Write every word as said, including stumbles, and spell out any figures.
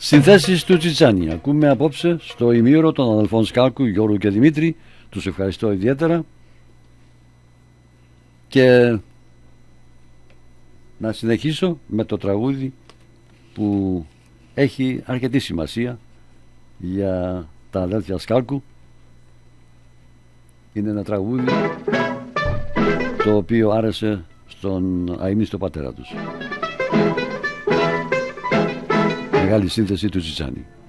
Συνθέσεις του Τσιτσάνι. Ακούμε απόψε στο ημίωρο των αδελφών Σκάλκου, Γιώργου και Δημήτρη. Τους ευχαριστώ ιδιαίτερα. Και να συνεχίσω με το τραγούδι που έχει αρκετή σημασία για τα αδέλφια Σκάλκου. Είναι ένα τραγούδι το οποίο άρεσε στον αείμνηστο πατέρα τους. Μεγάλη σύνθεση του Τσιτσάνι.